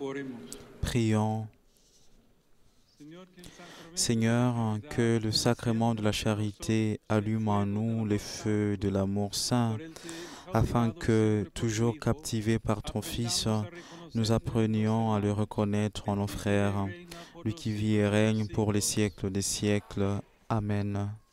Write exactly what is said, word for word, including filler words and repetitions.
Prions. Seigneur, que le sacrement de la charité allume en nous les feux de l'amour saint, afin que, toujours captivés par ton Fils, nous apprenions à le reconnaître en nos frères, lui qui vit et règne pour les siècles des siècles. Amen.